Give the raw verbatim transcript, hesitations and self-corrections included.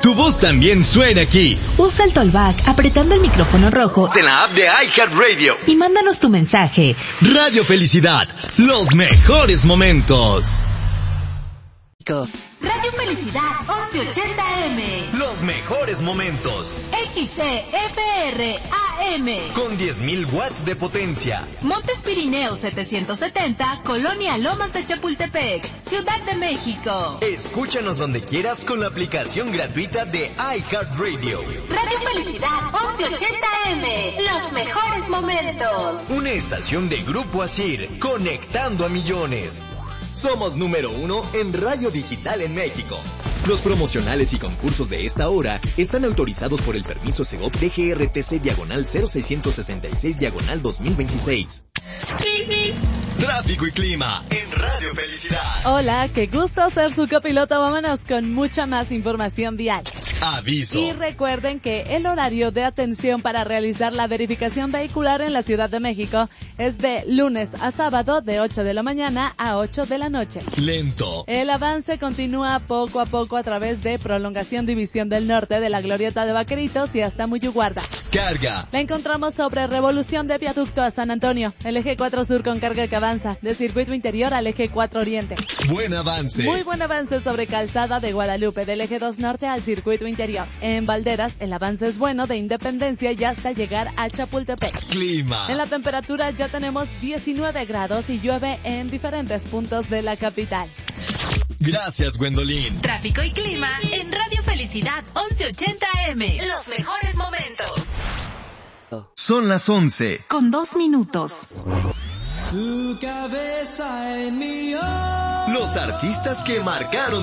tu voz también suena aquí. Usa el Tollback apretando el micrófono rojo en la app de iHeartRadio y mándanos tu mensaje. Radio Felicidad, los mejores momentos. Radio Felicidad once ochenta eme. Los mejores momentos. X C F R A M. Con diez mil watts de potencia. Montes Pirineos setecientos setenta, Colonia Lomas de Chapultepec, Ciudad de México. Escúchanos donde quieras con la aplicación gratuita de iHeartRadio. Radio Felicidad once ochenta eme. Los mejores momentos. Una estación de Grupo Asir, conectando a millones. Somos número uno en radio digital en México. Los promocionales y concursos de esta hora están autorizados por el permiso Segov D G R T C diagonal cero seiscientos sesenta y seis diagonal dos mil veintiséis. Tráfico y clima en Radio Felicidad. Hola, qué gusto ser su copiloto. Vámonos con mucha más información vial. Aviso. Y recuerden que el horario de atención para realizar la verificación vehicular en la Ciudad de México es de lunes a sábado de ocho de la mañana a ocho de la noche. Lento. El avance continúa poco a poco a través de Prolongación División del Norte de la Glorieta de Vaqueritos y hasta Muyuguarda. Carga. La encontramos sobre Revolución de Viaducto a San Antonio, el eje cuatro Sur con carga que avanza, de Circuito Interior al eje cuatro Oriente. Buen avance. Muy buen avance sobre Calzada de Guadalupe, del eje dos Norte al Circuito Interior. En Valderas, el avance es bueno de Independencia y hasta llegar a Chapultepec. Clima. En la temperatura ya tenemos diecinueve grados y llueve en diferentes puntos de la capital. Gracias, Gwendolyn. Tráfico y clima en Radio Felicidad once ochenta eme. Los mejores momentos. Son las once. Con dos minutos. Tu cabeza en mi Los artistas que marcaron